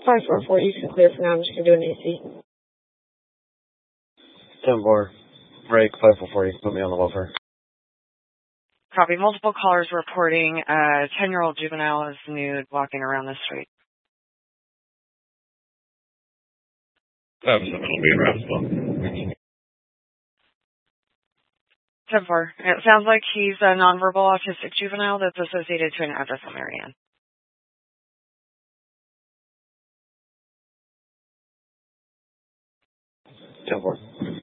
544, you can clear for now. I'm just going to do an AC. 10-4. Break 544, you can put me on the welfare. Copy. Multiple callers reporting a 10-year-old juvenile is nude walking around the street. 5-7 will be in Rapsville. 10-4. It sounds like he's a nonverbal autistic juvenile that's associated to an address in Marianne. 10-4.